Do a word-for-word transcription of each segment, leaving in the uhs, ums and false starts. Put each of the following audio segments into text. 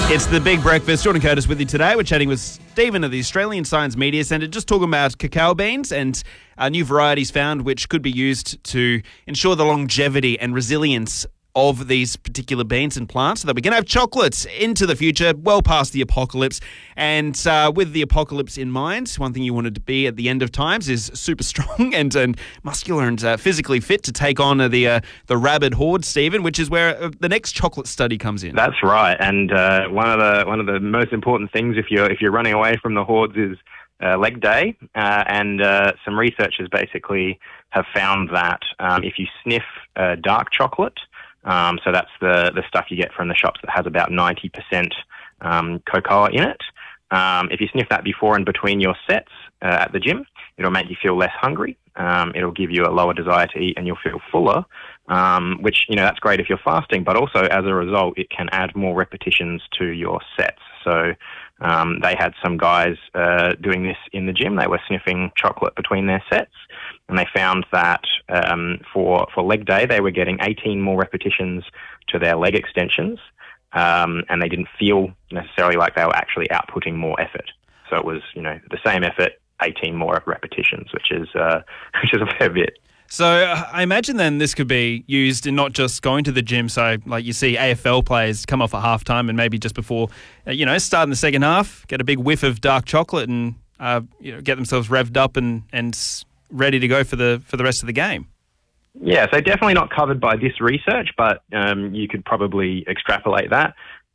It's the Big Breakfast. Jordan Curtis with you today. We're chatting with Stephen of the Australian Science Media Centre, just talking about cacao beans and uh, new varieties found which could be used to ensure the longevity and resilience of these particular beans and plants so that we can have chocolates into the future, well past the apocalypse. And uh, with the apocalypse in mind, one thing you wanted to be at the end of times is super strong and, and muscular and uh, physically fit to take on uh, the uh, the rabid horde, Stephen, which is where uh, the next chocolate study comes in. That's right. And uh, one of the one of the most important things if you're if you're running away from the hordes is uh, leg day. Uh, and uh, some researchers basically have found that um, if you sniff uh, dark chocolate, Um, so that's the, the stuff you get from the shops that has about ninety percent um, cocoa in it. Um, if you sniff that before and between your sets uh, at the gym, it'll make you feel less hungry. Um, it'll give you a lower desire to eat and you'll feel fuller, um, which, you know, that's great if you're fasting, but also as a result, it can add more repetitions to your sets. So um, they had some guys uh, doing this in the gym. They were sniffing chocolate between their sets, and they found that um, for, for leg day, they were getting eighteen more repetitions to their leg extensions, um, and they didn't feel necessarily like they were actually outputting more effort. So it was, you know, the same effort, eighteen more repetitions, which is uh, which is a fair bit. So uh, I imagine then this could be used in not just going to the gym. So like you see A F L players come off at halftime and maybe just before, uh, you know, starting the second half, get a big whiff of dark chocolate and uh, you know, get themselves revved up and, and ready to go for the for the rest of the game. Yeah, so definitely not covered by this research, but um, you could probably extrapolate that.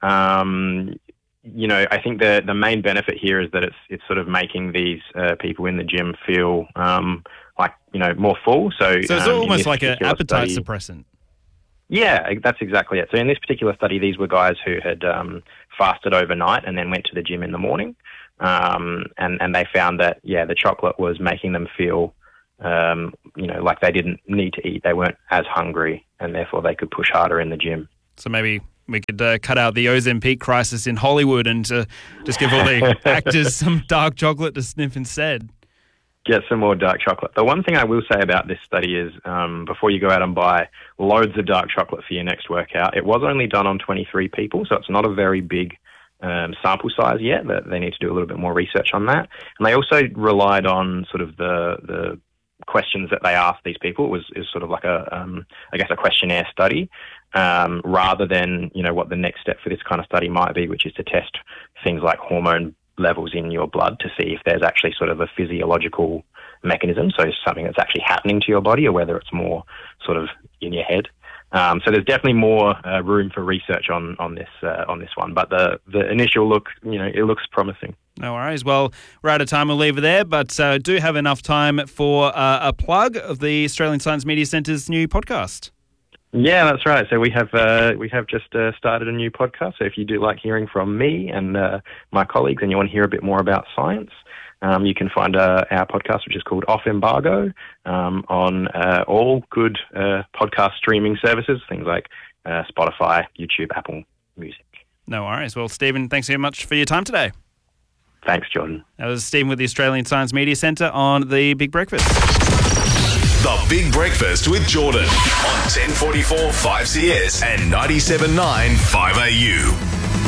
Um, you know, I think the the main benefit here is that it's it's sort of making these uh, people in the gym feel um, like, you know, more full. So, so it's um, almost like an appetite study, suppressant. Yeah, that's exactly it. So in this particular study, these were guys who had um, fasted overnight and then went to the gym in the morning. Um, and, and they found that, yeah, the chocolate was making them feel, um, you know, like they didn't need to eat. They weren't as hungry, and therefore they could push harder in the gym. So maybe we could uh, cut out the Ozempic crisis in Hollywood and uh, just give all the actors some dark chocolate to sniff instead. Get some more dark chocolate. The one thing I will say about this study is um, before you go out and buy loads of dark chocolate for your next workout, it was only done on twenty-three people, so it's not a very big um, sample size yet. That they need to do a little bit more research on that. And they also relied on sort of the the questions that they asked these people. It was is sort of like a um, I guess a questionnaire study um, rather than, you know, what the next step for this kind of study might be, which is to test things like hormone levels in your blood to see if there's actually sort of a physiological mechanism, so something that's actually happening to your body, or whether it's more sort of in your head. Um, so there's definitely more uh, room for research on on this uh, on this one. But the the initial look, you know, it looks promising. No worries. Well, we're out of time. We'll leave it there, but uh, do have enough time for uh, a plug of the Australian Science Media Centre's new podcast. Yeah, that's right. So we have uh, we have just uh, started a new podcast. So if you do like hearing from me and uh, my colleagues, and you want to hear a bit more about science, um, you can find uh, our podcast, which is called Off Embargo, um, on uh, all good uh, podcast streaming services, things like uh, Spotify, YouTube, Apple Music. No worries. Well, Stephen, thanks very much for your time today. Thanks, Jordan. That was Stephen with the Australian Science Media Centre on The Big Breakfast. The Big Breakfast with Jordan on ten forty-four five C S and ninety-seven point nine five A U.